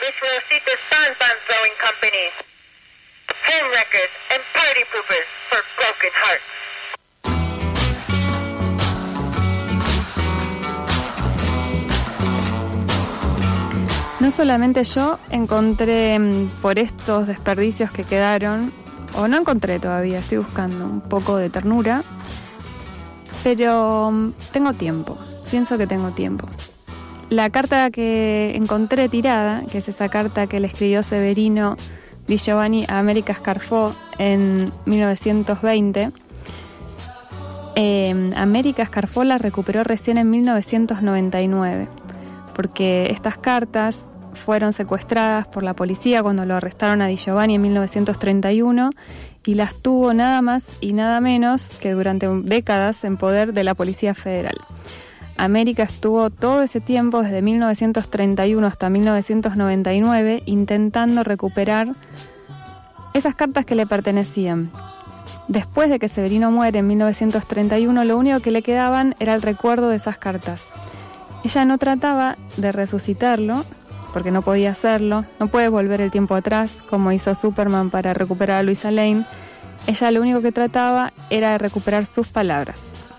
This Rosita's Bonbon Throwing Company. Home wreckers and party poopers for broken hearts. No solamente yo encontré por estos desperdicios que quedaron, o no encontré todavía, estoy buscando un poco de ternura, pero tengo tiempo, pienso que tengo tiempo. La carta que encontré tirada, que es esa carta que le escribió Severino Di Giovanni a América Scarfo en 1920, América Scarfo la recuperó recién en 1999, porque estas cartas fueron secuestradas por la policía cuando lo arrestaron a Di Giovanni en 1931 y las tuvo nada más y nada menos que durante décadas en poder de la Policía Federal. América estuvo todo ese tiempo, desde 1931 hasta 1999, intentando recuperar esas cartas que le pertenecían. Después de que Severino muere en 1931, lo único que le quedaban era el recuerdo de esas cartas. Ella no trataba de resucitarlo, porque no podía hacerlo, no puede volver el tiempo atrás, como hizo Superman para recuperar a Luisa Lane. Ella lo único que trataba era de recuperar sus palabras.